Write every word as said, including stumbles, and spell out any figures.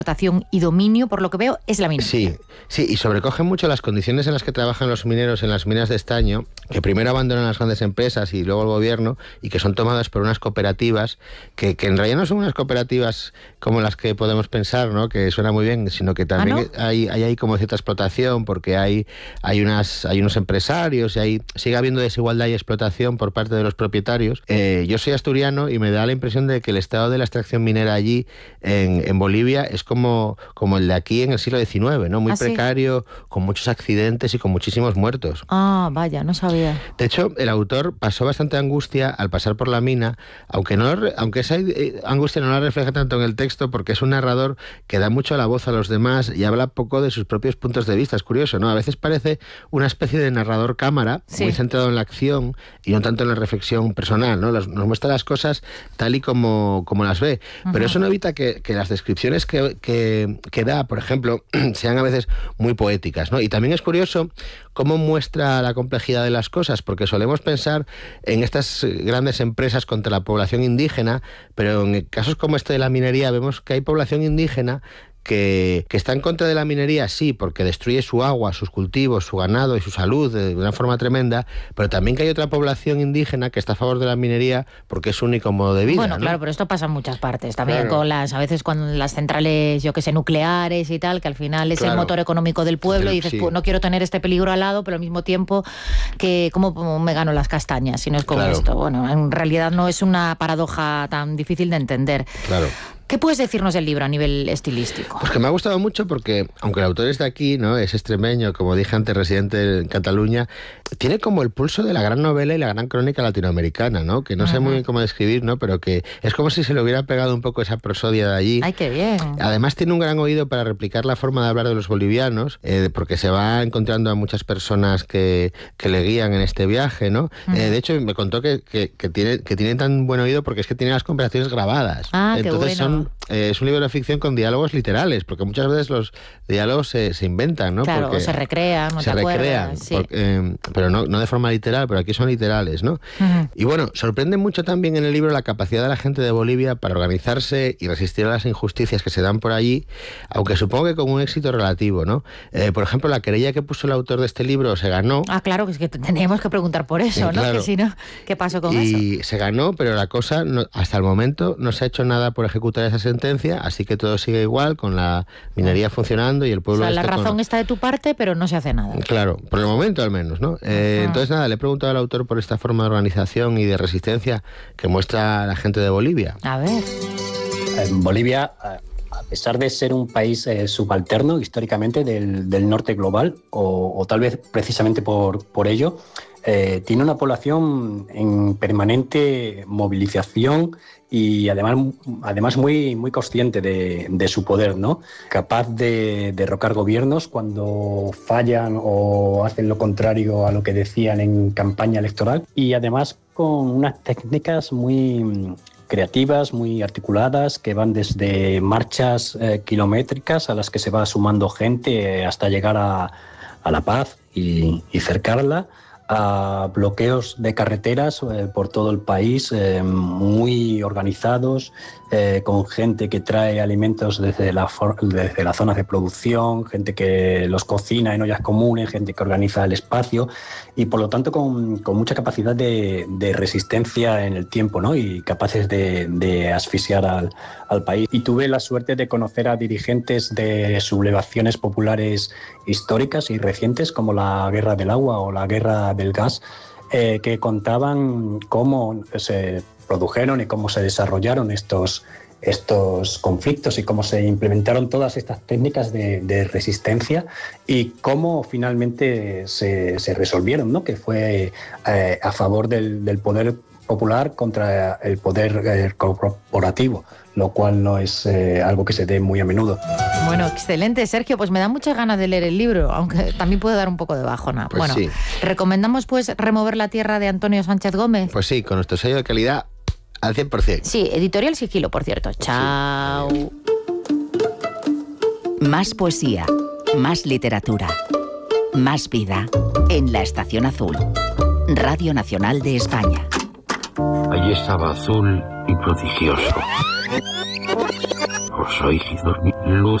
explotación y dominio, por lo que veo, es la minería. Sí, sí, y sobrecoge mucho las condiciones en las que trabajan los mineros en las minas de estaño, que primero abandonan las grandes empresas y luego el gobierno, y que son tomadas por unas cooperativas, que, que en realidad no son unas cooperativas como las que podemos pensar, ¿no?, que suena muy bien, sino que también ¿Ah, no? hay, hay, hay como cierta explotación, porque hay, hay, unas, hay unos empresarios, y hay, sigue habiendo desigualdad y explotación por parte de los propietarios. Eh, yo soy asturiano y me da la impresión de que el estado de la extracción minera allí, en, en Bolivia, es como, como el de aquí en el siglo diecinueve, ¿no? Muy ¿Ah, precario, sí? Con muchos accidentes y con muchísimos muertos. Ah, vaya, no sabía. De hecho, el autor pasó bastante angustia al pasar por la mina, aunque, no, aunque esa angustia no la refleja tanto en el texto, porque es un narrador que da mucho la voz a los demás y habla poco de sus propios puntos de vista. Es curioso, ¿no? A veces parece una especie de narrador cámara, sí, muy centrado en la acción y no tanto en la reflexión personal, ¿no? Nos muestra las cosas tal y como, como las ve. Uh-huh. Pero eso no evita que, que las descripciones que, que, que da, por ejemplo, sean a veces muy poéticas, ¿no? Y también es curioso cómo muestra la complejidad de las cosas, porque solemos pensar en estas grandes empresas contra la población indígena, pero en casos como este de la minería vemos que hay población indígena Que, que está en contra de la minería, sí, porque destruye su agua, sus cultivos, su ganado y su salud de una forma tremenda, pero también que hay otra población indígena que está a favor de la minería porque es su único modo de vida. Bueno, ¿no? Claro, pero esto pasa en muchas partes, también claro. con las, a veces con las centrales, yo que sé, nucleares y tal, que al final es claro. el motor económico del pueblo, del, y dices, sí. pues no quiero tener este peligro al lado, pero al mismo tiempo, que ¿cómo me gano las castañas si no es con claro. esto? Bueno, en realidad no es una paradoja tan difícil de entender. Claro. ¿Qué puedes decirnos del libro a nivel estilístico? Pues que me ha gustado mucho porque, aunque el autor es de aquí, ¿no?, es extremeño, como dije antes, residente en Cataluña, tiene como el pulso de la gran novela y la gran crónica latinoamericana, ¿no? Que no uh-huh. sé muy bien cómo describir, ¿no? Pero que es como si se le hubiera pegado un poco esa prosodia de allí. ¡Ay, qué bien! Además tiene un gran oído para replicar la forma de hablar de los bolivianos, eh, porque se va encontrando a muchas personas que, que le guían en este viaje, ¿no? Uh-huh. Eh, de hecho, me contó que, que, que, tiene, que tiene tan buen oído porque es que tiene las conversaciones grabadas. Ah, Entonces qué bueno. son... Eh, es un libro de ficción con diálogos literales, porque muchas veces los diálogos se, se inventan, ¿no? Claro, porque o se recrean, no se te recrean, acuerdas, sí. porque, eh, pero no, no de forma literal, pero aquí son literales, ¿no? Uh-huh. Y bueno, sorprende mucho también en el libro la capacidad de la gente de Bolivia para organizarse y resistir a las injusticias que se dan por allí, aunque supongo que con un éxito relativo, ¿no? Eh, por ejemplo, la querella que puso el autor de este libro se ganó. Ah, claro, que es que teníamos que preguntar por eso, sí, ¿no? Claro. Que si no, ¿qué pasó con y eso? Y se ganó, pero la cosa, no, hasta el momento, no se ha hecho nada por ejecutar esa sentencia, así que todo sigue igual, con la minería funcionando y el pueblo... O sea, la este razón con... está de tu parte, pero no se hace nada. Claro, por el momento al menos, ¿no? Eh, entonces, nada, le he preguntado al autor por esta forma de organización y de resistencia que muestra la gente de Bolivia. A ver. En Bolivia, a pesar de ser un país eh, subalterno históricamente del, del norte global, o, o tal vez precisamente por, por ello, eh, tiene una población en permanente movilización y además, además muy, muy consciente de, de su poder, ¿no? Capaz de derrocar gobiernos cuando fallan o hacen lo contrario a lo que decían en campaña electoral, y además con unas técnicas muy creativas, muy articuladas, que van desde marchas eh, kilométricas a las que se va sumando gente hasta llegar a, a la paz y, y cercarla, a bloqueos de carreteras eh, por todo el país, eh, muy organizados, eh, con gente que trae alimentos desde la, for- desde las zonas de producción, gente que los cocina en ollas comunes, gente que organiza el espacio, y por lo tanto con, con mucha capacidad de, de resistencia en el tiempo, ¿no? Y capaces de, de asfixiar al, al país. Y tuve la suerte de conocer a dirigentes de sublevaciones populares históricas y recientes, como la Guerra del Agua o la Guerra del Gas, eh, que contaban cómo se produjeron y cómo se desarrollaron estos, estos conflictos y cómo se implementaron todas estas técnicas de, de resistencia y cómo finalmente se, se resolvieron, ¿no? Que fue eh, a favor del, del poder popular contra el poder eh, corporativo, lo cual no es eh, algo que se dé muy a menudo. Bueno, excelente, Sergio, pues me da muchas ganas de leer el libro, aunque también puede dar un poco de bajona. Pues bueno, sí. ¿Recomendamos pues Remover la Tierra de Antonio Sánchez Gómez? Pues sí, con nuestro sello de calidad al cien por ciento. Sí, Editorial Sigilo, por cierto. Pues chao. Sí. Más poesía, más literatura, más vida en La Estación Azul, Radio Nacional de España. Allí estaba azul y prodigioso. Por rígidos, luz